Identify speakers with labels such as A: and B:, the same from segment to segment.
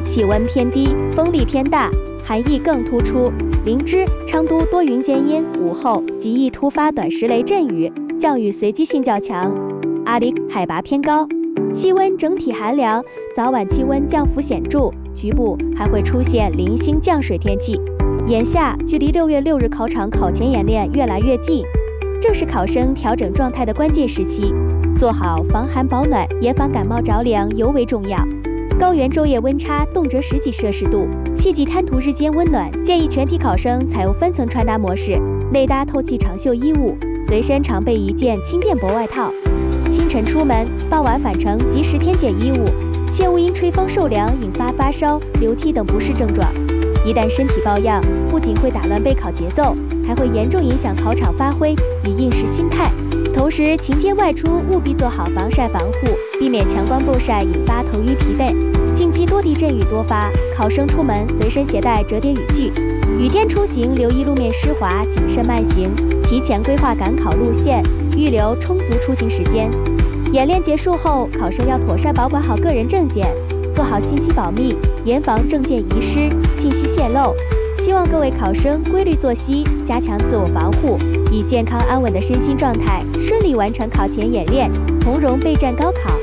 A: 气温偏低，风力偏大，寒意更突出。林芝、昌都多云间阴，午后极易突发短时雷阵雨，降雨随机性较强。阿里海拔偏高，气温整体寒凉，早晚气温降幅显著，局部还会出现零星降水天气。眼下距离6月6日考场考前演练越来越近，正是考生调整状态的关键时期，做好防寒保暖，严防感冒着凉尤为重要。高原昼夜温差动辄10几摄氏度，切忌贪图日间温暖，建议全体考生采用分层穿搭模式，内搭透气长袖衣物，随身常备一件轻便薄外套。清晨出门，傍晚返程及时添减衣物，切勿因吹风受凉引发发烧、流涕等不适症状。一旦身体抱恙，不仅会打乱备考节奏，还会严重影响考场发挥，以应试心态。同时，晴天外出务必做好防晒防护，避免强光暴晒引发头晕疲惫。近期多地阵雨多发，考生出门随身携带折叠雨具。雨天出行留意路面湿滑，谨慎慢行，提前规划赶考路线，预留充足出行时间。演练结束后，考生要妥善保管好个人证件，做好信息保密，严防证件遗失、信息泄露。希望各位考生规律作息，加强自我防护，以健康安稳的身心状态，顺利完成考前演练，从容备战高考。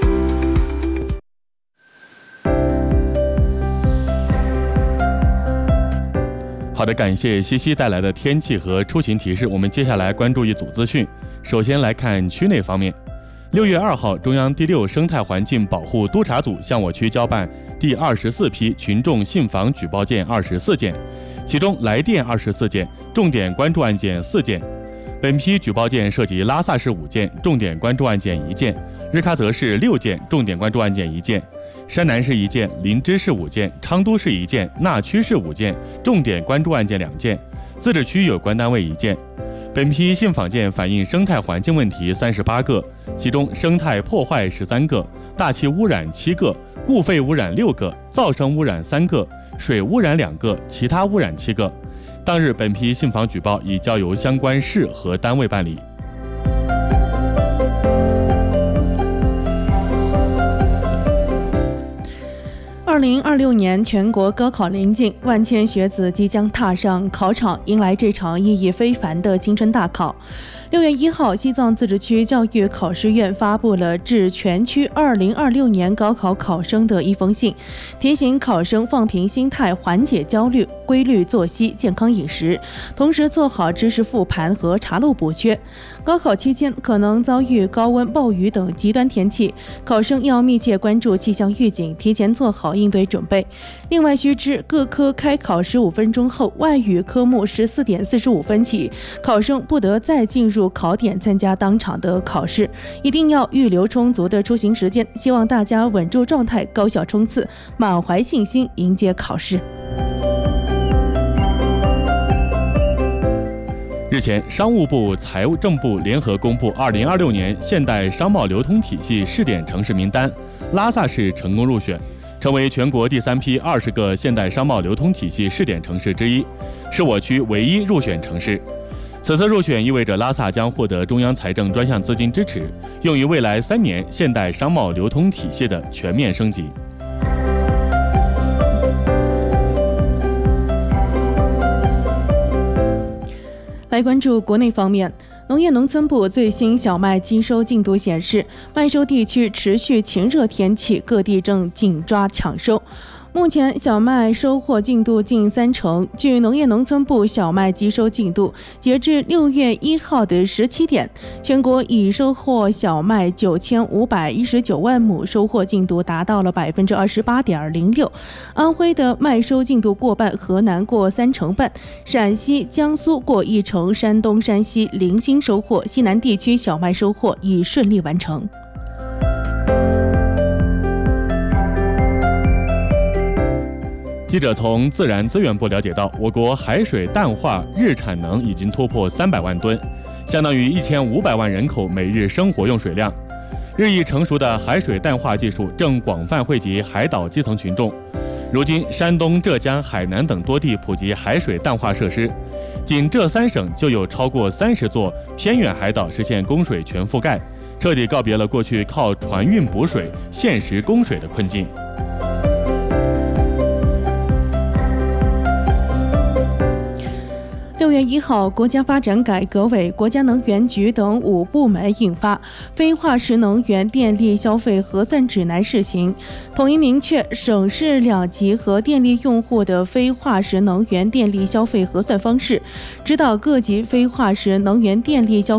B: 好的，感谢西西带来的天气和出行提示。我们接下来关注一组资讯。首先来看区内方面，6月2号，中央第6生态环境保护督察组向我区交办第24批群众信访举报件24件，其中来电24件，重点关注案件4件。本批举报件涉及拉萨市5件，重点关注案件1件；日喀则市6件，重点关注案件1件；山南市1件，林芝市5件，昌都市1件，那曲市5件，重点关注案件2件；自治区有关单位1件。本批信访件反映生态环境问题38个，其中生态破坏13个，大气污染7个，固废污染6个，噪声污染3个，水污染2个，其他污染7个。当日本批信访举报已交由相关市和单位办理。
C: 2026年全国高考临近，万千学子即将踏上考场，迎来这场意义非凡的青春大考。6月1号，西藏自治区教育考试院发布了致全区2026年高考考生的一封信，提醒考生放平心态，缓解焦虑，规律作息，健康饮食，同时做好知识复盘和查漏补缺。高考期间可能遭遇高温、暴雨等极端天气，考生要密切关注气象预警，提前做好应对准备。另外须知，各科开考15分钟后，外语科目14点45分起，考生不得再进入考点参加当场的考试，一定要预留充足的出行时间。希望大家稳住状态，高效冲刺，满怀信心迎接考试。
B: 日前，商务部、财政部联合公布2026年现代商贸流通体系试点城市名单，拉萨市成功入选，成为全国第3批20个现代商贸流通体系试点城市之一，是我区唯一入选城市。此次入选意味着拉萨将获得中央财政专项资金支持，用于未来3年现代商贸流通体系的全面升级。
C: 来关注国内方面，农业农村部最新小麦机收进度显示，麦收地区持续晴热天气，各地正紧抓抢收。目前小麦收获进度近30%。据农业农村部小麦机收进度，截至6月1号的17点，全国已收获小麦9519万亩，收获进度达到了28.06%。安徽的麦收进度过半，河南过3成半，陕西、江苏过1成，山东、山西零星收获，西南地区小麦收获已顺利完成。
B: 记者从自然资源部了解到，我国海水淡化日产能已经突破300万吨，相当于1500万人口每日生活用水量。日益成熟的海水淡化技术正广泛惠及海岛基层群众。如今，山东、浙江、海南等多地普及海水淡化设施，仅这3省就有超过30座偏远海岛实现供水全覆盖，彻底告别了过去靠船运补水、限时供水的困境。
C: 月1号，国家发展改革委、国家能源局等5部门印发《非化石能源电力消费核算指南》试行，统一明确省市2级和电力用户的非化石能源电力消费核算方式，指导各级非化石能源电力消